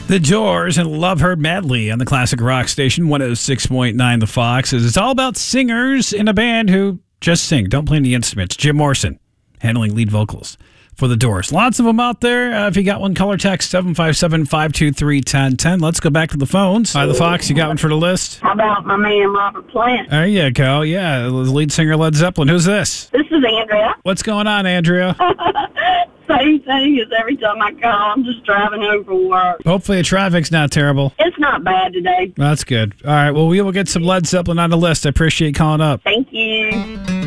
The Doors and Love Heard Madly on the classic rock station 106.9 The Fox. It's all about singers in a band who just sing, don't play any instruments. Jim Morrison handling lead vocals for The Doors. Lots of them out there. If you got one, color text 757-523-1010. Let's go back to the phones. Hi, The Fox, you got one for the list? How about my man Robert Plant? There you go. Yeah, the lead singer Led Zeppelin. Who's this? This is Andrea. What's going on, Andrea? Same thing as every time I call. I'm just driving home from work. Hopefully the traffic's not terrible. It's not bad today. That's good. All right, well, we will get some Led Zeppelin on the list. I appreciate you calling up. Thank you.